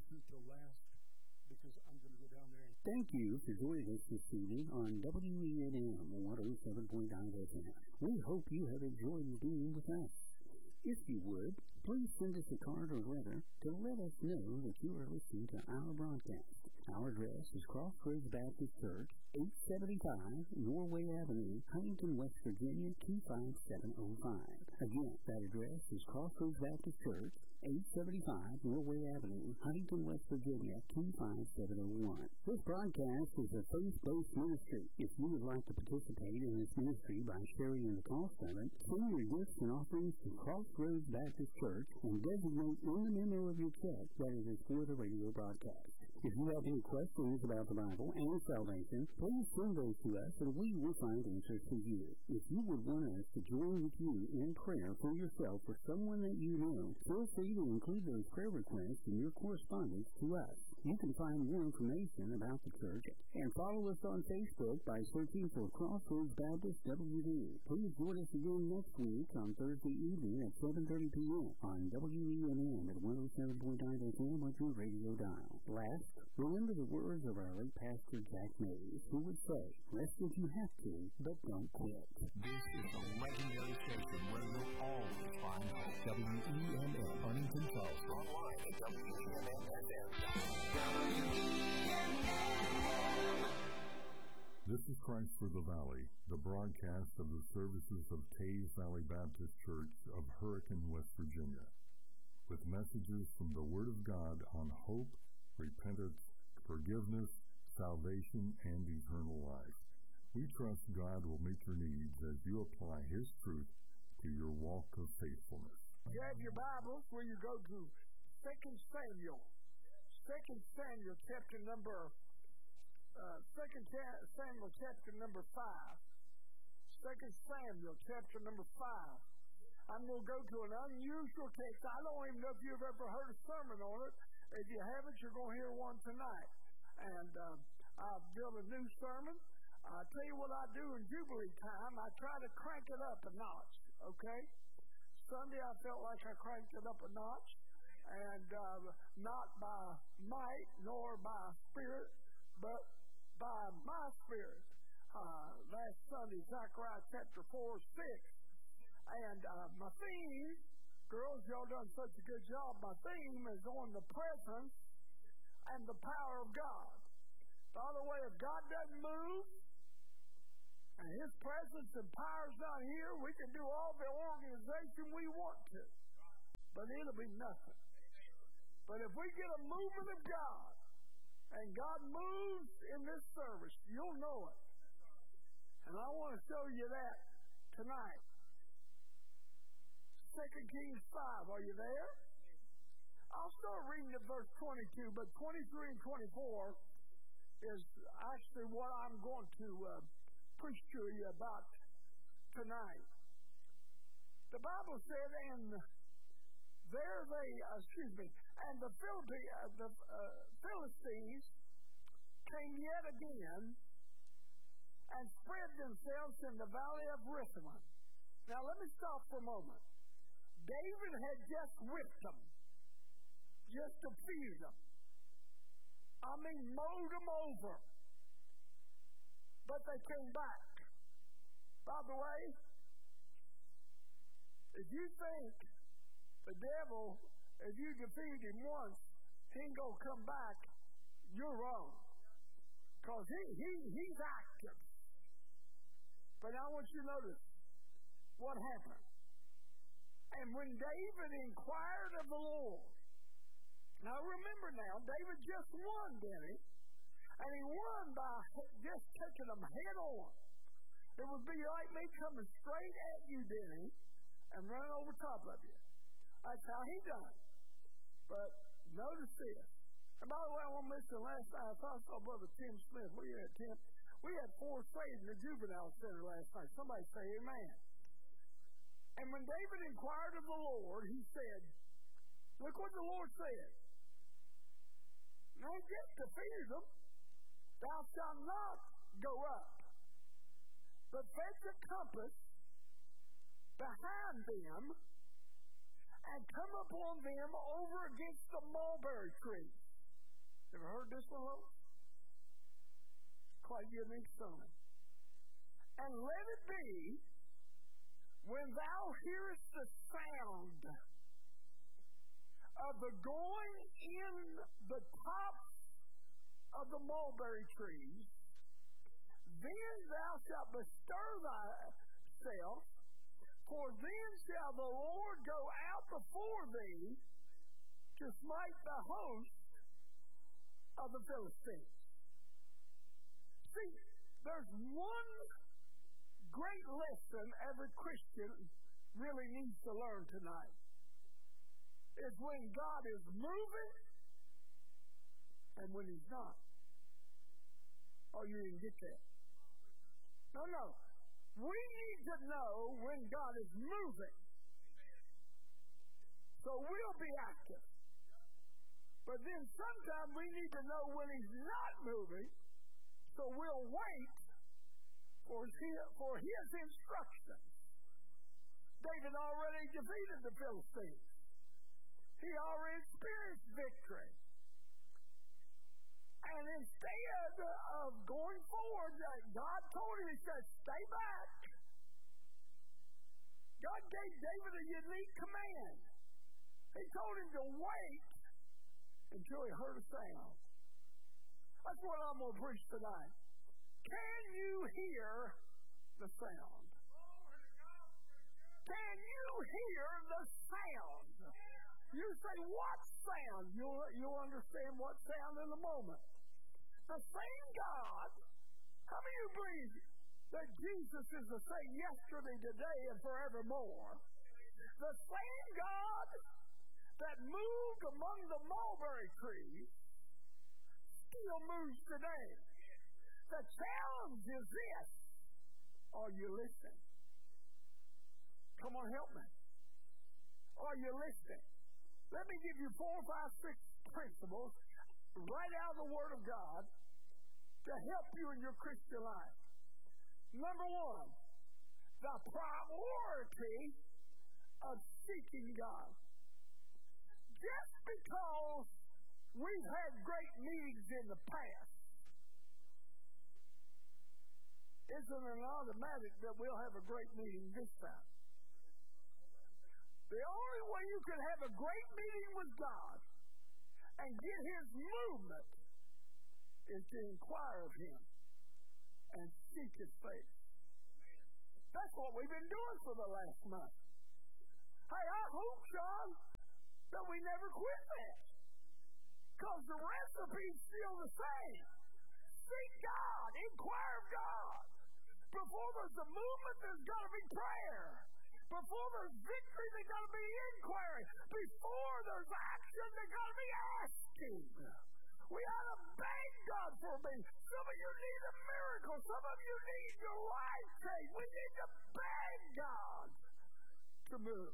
until last because I'm going to go down there. Thank you for joining us this evening on WENM 107.9 FM. We hope you have enjoyed being with us. If you would, please send us a card or letter to let us know that you are listening to our broadcast. Our address is Crossroads Baptist Church, 875 Norway Avenue, Huntington, West Virginia, 25705. Again, that address is Crossroads Baptist Church, 875 Norway Avenue, Huntington, West Virginia, 25701. This broadcast is a faith-based ministry. If you would like to participate in this ministry by sharing in the cost of it, send your gifts and offerings to Crossroads Baptist Church and designate in the memo of your check that it is for the radio broadcast. If you have any questions about the Bible and salvation, please send those to us and we will find answers for you. If you would want us to join with you in prayer for yourself or someone that you know, feel free to include those prayer requests in your correspondence to us. You can find more information about the church and follow us on Facebook by searching for Crossroads Baptist WD. Please join us again next week on Thursday evening at 7:30 p.m. on WENM at 107.9 FM on your radio dial. Last, remember the words of our late pastor Jack Mays, who would say, "Rest if you have to, but don't quit." This is a legendary station where you'll always find hope. WENM, Huntington, Charleston. Online at WENM.FM. This is Christ for the Valley, the broadcast of the services of Tays Valley Baptist Church of Hurricane, West Virginia, with messages from the Word of God on hope, repentance, forgiveness, salvation, and eternal life. We trust God will meet your needs as you apply His truth to your walk of faithfulness. You have your Bibles where you go to 2 Samuel. 2 Samuel chapter number 2 Samuel chapter number 5. 2 Samuel chapter number 5. I'm going to go to an unusual text. I don't even know if you've ever heard a sermon on it. If you haven't, you're going to hear one tonight. And I've built a new sermon. I'll tell you what I do in Jubilee time. I try to crank it up a notch, okay? Sunday I felt like I cranked it up a notch. And not by might nor by spirit, but by my spirit. Last Sunday, Zechariah chapter 4:6. And my theme, girls, y'all done such a good job. My theme is on the presence and the power of God. By the way, if God doesn't move and His presence and power is not here, we can do all the organization we want to, but it'll be nothing. But if we get a movement of God and God moves in this service, you'll know it. And I want to show you that tonight. 2 Kings 5, are you there? I'll start reading at verse 22, but 23 and 24 is actually what I'm going to preach to you about tonight. The Bible said, and the Philistines came yet again and spread themselves in the valley of Rephaim. Now let me stop for a moment. David had just whipped them, just defeated them. I mean, mowed them over. But they came back. By the way, if you think the devil, if you defeat him once, he ain't going to come back, you're wrong. Because he's active. But I want you to notice what happened. And when David inquired of the Lord, now remember now, David just won, didn't he? And he won by just taking them head on. It would be like me coming straight at you, didn't he? And running over top of you. That's how he done it. But notice this. And by the way, I want to mention last night, I saw Brother Tim Smith. We had 4 saved in the juvenile center last night. Somebody say amen. And when David inquired of the Lord, he said, look what the Lord said. Now just defeated them. Thou shalt not go up, but fetch a compass behind them and come upon them over against the mulberry tree. Ever heard this one, Lord? Quite unique sermon. And let it be when thou hearest the sound of the going in the tops of the mulberry trees, then thou shalt bestir thyself, for then shall the Lord go out before thee to smite the host of the Philistines. See, there's one great lesson every Christian really needs to learn tonight. Is when God is moving and when He's not. Oh, you didn't get that. No. We need to know when God is moving. So we'll be active. But then sometimes we need to know when He's not moving, so we'll wait for His instructions. David already defeated the Philistines. He already experienced victory. And instead of going forward, God told him, He said, stay back. God gave David a unique command. He told him to wait until he heard a sound. That's what I'm going to preach tonight. Can you hear the sound? Can you hear the sound? You say, what sound? You'll understand what sound in a moment. The same God, how many of you believe that Jesus is the same yesterday, today, and forevermore? The same God that moved among the mulberry trees still moves today. The challenge is this. Are you listening? Come on, help me. Are you listening? Let me give you 4, 5, 6 principles right out of the Word of God to help you in your Christian life. Number 1, the priority of seeking God. Just because we've had great meetings in the past isn't an automatic that we'll have a great meeting this time. The only way you can have a great meeting with God and get His movement is to inquire of Him and seek His face. That's what we've been doing for the last month. Hey, I hope, John, that we never quit that. Because the recipe's still the same. Seek God. Inquire of God. Before there's a movement, there's got to be prayer. Before there's victory, there's got to be inquiry. Before there's action, there's got to be asking. We ought to beg God for me. Some of you need a miracle. Some of you need your life changed. We need to beg God to move.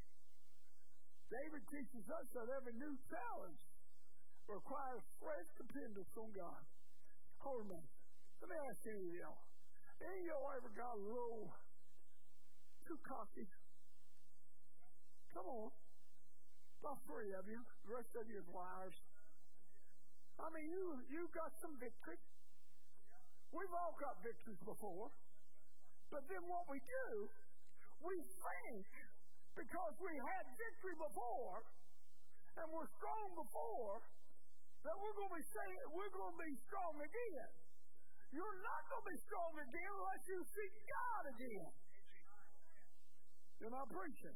David teaches us that every new challenge requires fresh dependence on God. Hold a minute. Let me ask you, y'all. Any of y'all ever got a little too cocky? Come on. About 3 of you. The rest of you is liars. I mean, you got some victory. We've all got victories before. But then what we do, we think because we had victory before and we're strong before that we're going to be strong again. You're not going to be strong again unless you seek God again. You're not preaching.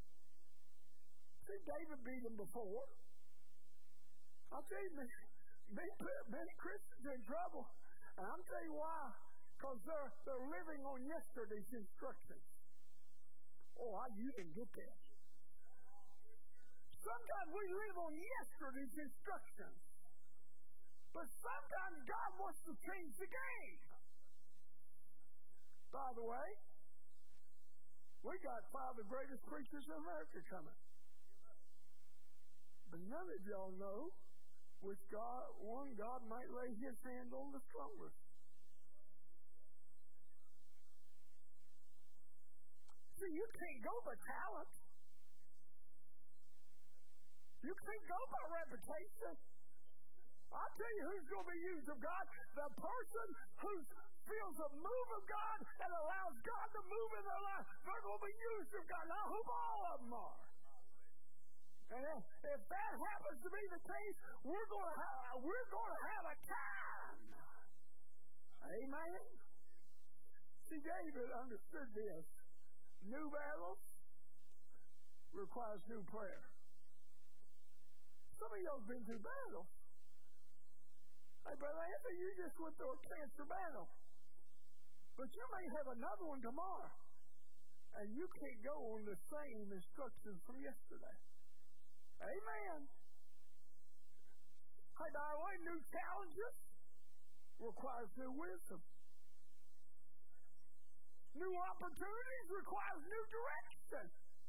See, David beat him before. I'll tell you, many Christians are in trouble. And I'll tell you why. Because they're living on yesterday's instructions. Oh, you didn't get that. Sometimes we live on yesterday's instructions. But sometimes God wants to change the game. By the way, we got 5 of the greatest preachers in America coming. But none of y'all know which one God might lay His hand on the strongest. See, you can't go by talent. You can't go by reputation. I'll tell you who's going to be used of God. The person who feels the move of God and allows God to move in their life, they're going to be used of God. And I hope all of them are. And if that happens to be the case, we're going to have a time. Amen. See, David understood this. New battles requires new prayer. Some of y'all have been through battles. Hey, Brother Anthony, you just went through a cancer battle. But you may have another one tomorrow. And you can't go on the same instructions from yesterday. Amen. Hey, by the way, new challenges requires new wisdom. New opportunities requires new direction.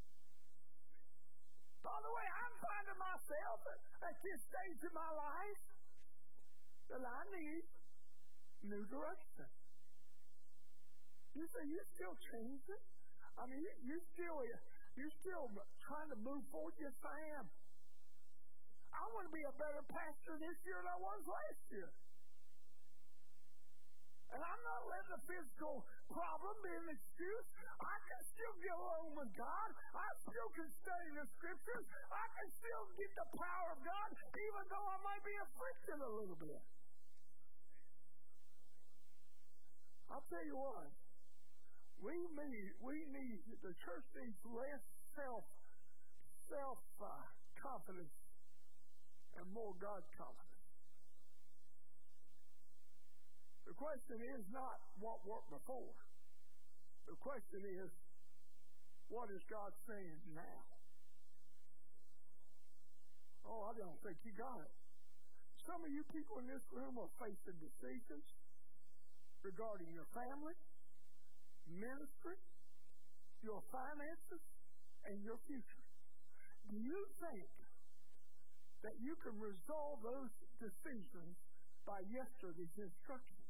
By the way, I'm finding myself at this stage in my life that I need new direction. You say you're still changing? I mean, you're still trying to move forward? Yes, I am. I want to be a better pastor this year than I was last year. And I'm not letting the physical problem be an excuse. I can still get along with God. I still can study the scriptures. I can still get the power of God, even though I might be afflicted a little bit. I'll tell you what. We need, the church needs less self-confidence and more God confidence. The question is not what worked before. The question is, what is God saying now? Oh, I don't think you got it. Some of you people in this room are facing decisions regarding your family, ministry, your finances, and your future. Do you think that you can resolve those decisions by yesterday's instructions?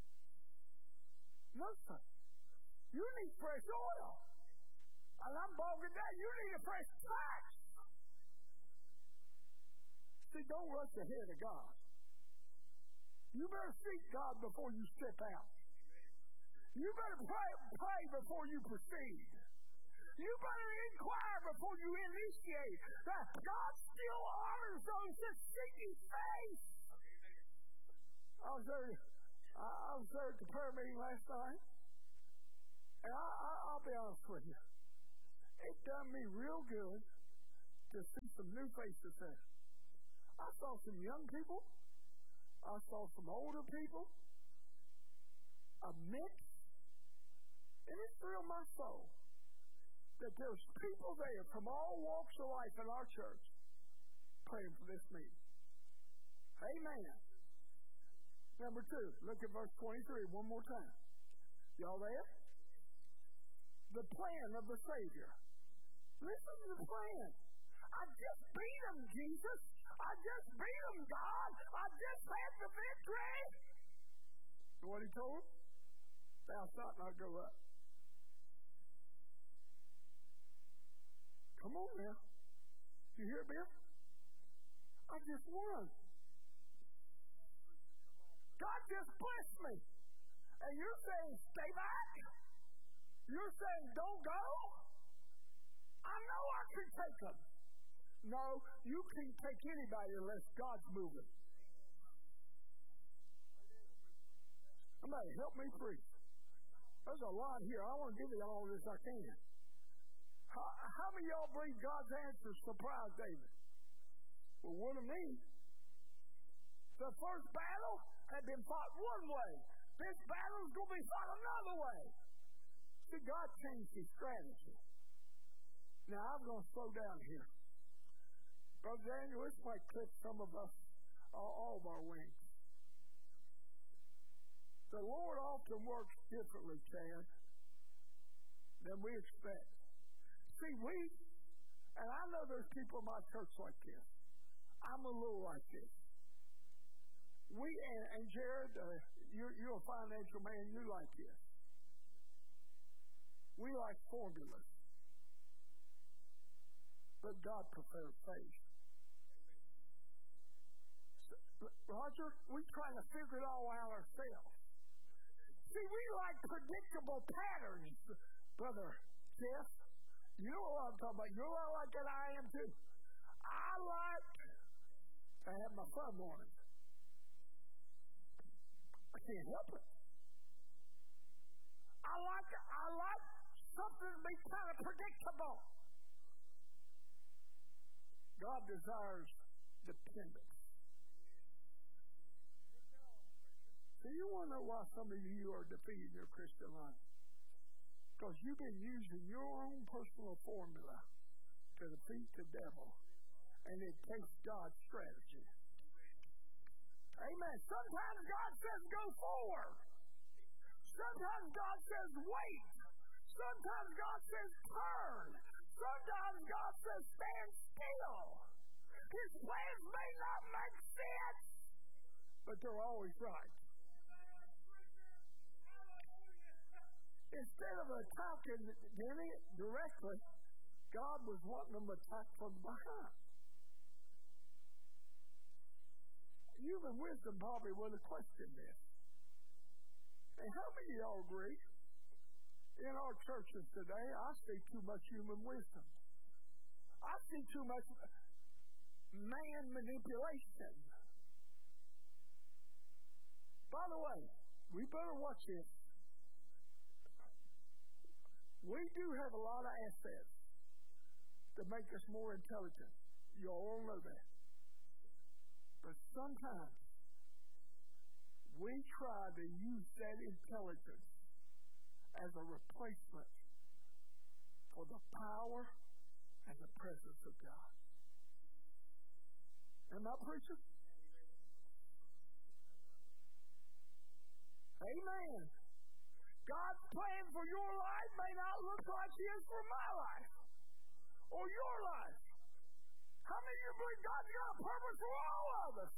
No, sir. You need fresh oil. And I'm bogging down. You need a fresh touch. See, don't rush ahead of God. You better seek God before you step out. You better pray before you proceed. You better inquire before you initiate. That God still honors those that seek His face. I was there at the prayer meeting last night, and I'll be honest with you. It done me real good to see some new faces there. I saw some young people. I saw some older people. A mix. And it thrilled my soul that there's people there from all walks of life in our church praying for this meeting. Amen. Number 2, look at verse 23 one more time. Y'all there? The plan of the Savior. Listen to the plan. I just beat him, Jesus. I just beat him, God. I just had the victory. You know what he told him? Thou shalt not go up. Come on now. You hear it, Bill? I just won. God just blessed me. And you're saying, stay back? You're saying, don't go? I know I can take them. No, you can't take anybody unless God's moving. Somebody help me preach. There's a lot here. I want to give you all this I can. How many of y'all believe God's answers surprised David? Well, one of me. The first battle had been fought one way. This battle is going to be fought another way. See, God changed his strategy. Now, I'm going to slow down here. Brother Daniel, this might clip some of us, all of our wings. The Lord often works differently, Chad, than we expect. See, and I know there's people in my church like this. I'm a little like this. And Jared, you're a financial man, you like this. We like formulas. But God prefers faith. Rod preacher, we trying to figure it all out ourselves. See, we like predictable patterns, Brother Jeff. You know what I'm talking about. You're all like that. I am too. I like to have my fun mornings. I can't help it. I like something to be kind of predictable. God desires dependence. So you want to know why some of you are defeating your Christian life? Because you've been using your own personal formula to defeat the devil, and it takes God's strategy. Amen. Sometimes God says go forward. Sometimes God says wait. Sometimes God says turn. Sometimes God says stand still. His plans may not make sense, but they're always right. Instead of attacking Denny directly, God was wanting them attacked from behind. Human wisdom probably would have questioned this. And how many of y'all agree? In our churches today, I see too much human wisdom. I see too much man manipulation. By the way, we better watch this. We do have a lot of assets to make us more intelligent. You all know that. But sometimes we try to use that intelligence as a replacement for the power and the presence of God. Am I preaching? Amen. God's plan for your life may not look like His for my life or your life. How many of you believe God's got a purpose for all of us?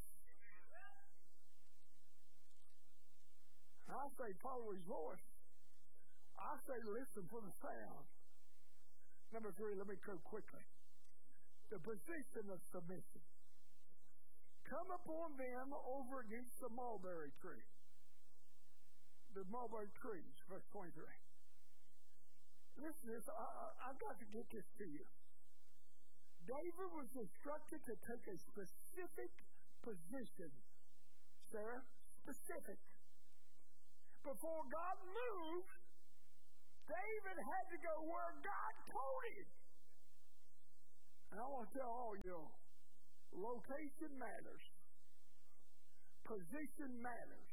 I say follow His voice. I say listen for the sound. Number 3, let me go quickly. The position of submission. Come upon them over against the mulberry tree. The mulberry trees, verse 23. Listen to this. I've got to get this to you. David was instructed to take a specific position. Sarah, specific. Before God moved, David had to go where God told him. And I want to tell all you, location matters. Position matters.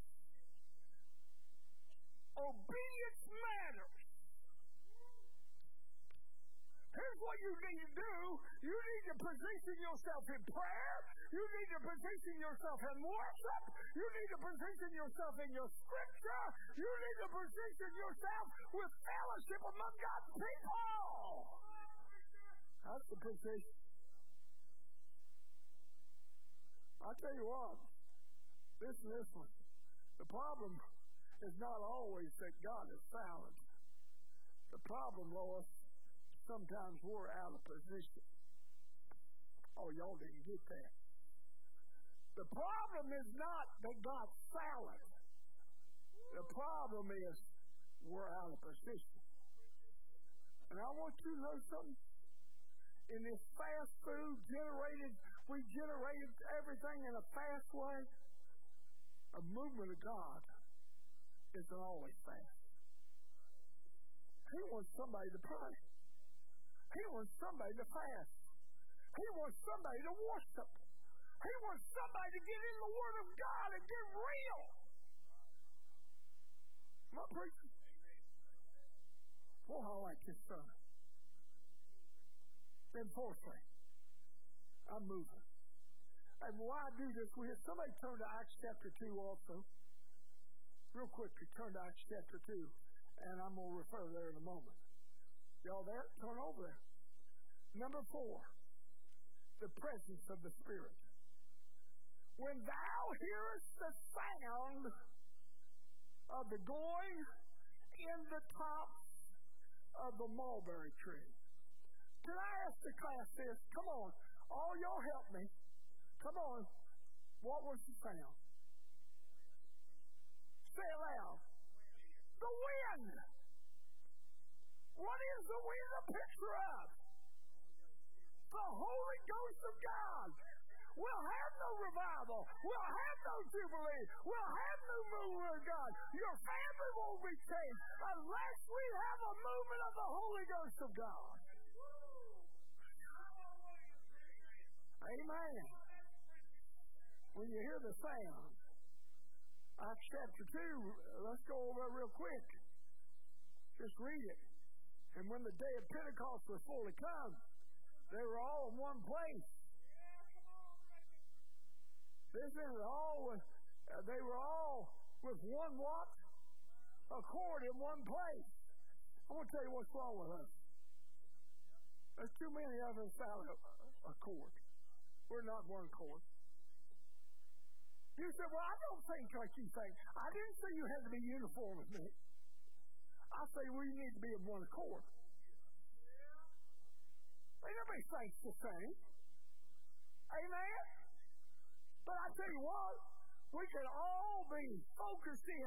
Obedience matters. Here's what you need to do. You need to position yourself in prayer. You need to position yourself in worship. You need to position yourself in your scripture. You need to position yourself with fellowship among God's people. That's the position. I'll tell you what. Listen to this one. The problem is not always that God is silent. The problem, Lois, sometimes we're out of position. Oh, y'all didn't get that. The problem is not that God's silent. The problem is we're out of position. And I want you to know something. In this fast food we generated everything in a fast way. A movement of God isn't always fast. He wants somebody to pray. He wants somebody to fast. He wants somebody to worship. He wants somebody to get in the Word of God and get real. Am I preaching? Boy, I like this son. Then fourthly, I'm moving. And why I do this, we have somebody turn to Acts chapter 2 also. Real quickly, turn to Acts chapter 2, and I'm going to refer there in a moment. Y'all there? Turn over there. Number 4, the presence of the Spirit. When thou hearest the sound of the going in the tops of the mulberry tree. Can I ask the class this? Come on. All y'all help me. Come on. What was the sound? Say it loud. The wind. What is the wind a picture of? The Holy Ghost of God. We'll have no revival. We'll have no jubilee. We'll have no movement of God. Your family won't be changed unless we have a movement of the Holy Ghost of God. Amen. When you hear the sound, Acts chapter 2, let's go over it real quick. Just read it. And when the day of Pentecost was fully come, they were all in one place. They were all with one what? Accord in one place. I want to tell you what's wrong with us. There's too many of us out of accord. We're not one accord. You said, well, I don't think like you think. I didn't say you had to be uniform with me. I say we need to be in one accord. Ain't nobody thinks the same. Amen? But I tell you what, we can all be focused in